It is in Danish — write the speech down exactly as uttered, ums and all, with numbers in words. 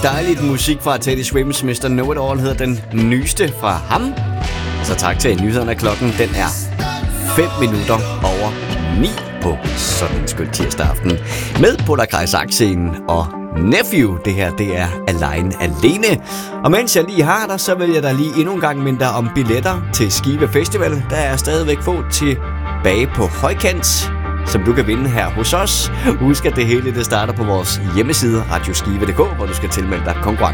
dejligt musik fra Teddy Swims mister Know It All hedder den nyeste fra ham. Så tak til nyhederne af klokken. Den er fem minutter over ni på sådan en skøn tirsdag aften. Med Polak Isaac-scenen og Nephew. Det her, det er Alene Alene. Og mens jeg lige har dig, så vil jeg da lige endnu en gang minde dig om billetter til Skive Festival. Der er stadigvæk få tilbage på højkant, som du kan vinde her hos os. Husk, at det hele det starter på vores hjemmeside radioskive punktum d k, hvor du skal tilmelde dig konkurrencen.